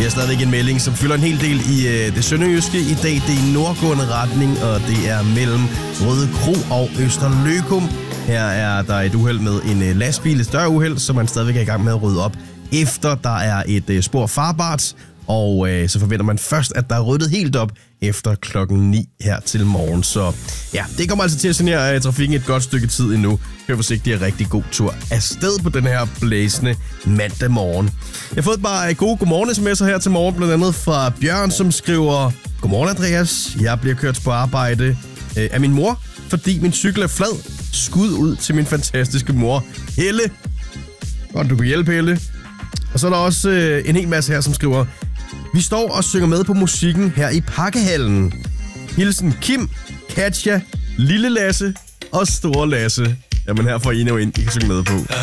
er stadigvæk en melding, som fylder en hel del i det sønderjyske. I dag det er i nordgående retning, og det er mellem Røde Kro og Østerløkum. Her er der et uheld med en lastbil, et større uheld, som man stadigvæk er i gang med at rydde op, efter der er et spor farbart. Og så forventer man først, at der er ryddet helt op efter klokken 9 her til morgen. Så ja, det kommer altså til at genere trafikken et godt stykke tid endnu. Kør forsigtigt og rigtig god tur afsted på den her blæsende mandag morgen. Jeg har fået et par gode godmorgen-sms'er her til morgen, blandt andet fra Bjørn, som skriver: Godmorgen Andreas, jeg bliver kørt på arbejde af min mor, fordi min cykel er flad. Skud ud til min fantastiske mor, Helle. Godt, du kan hjælpe, Helle. Og så er der også en hel masse her, som skriver: Vi står og synger med på musikken her i Pakkehallen. Hilsen Kim, Katja, Lille Lasse og Store Lasse. Jamen her får I endnu en, I kan synge med på.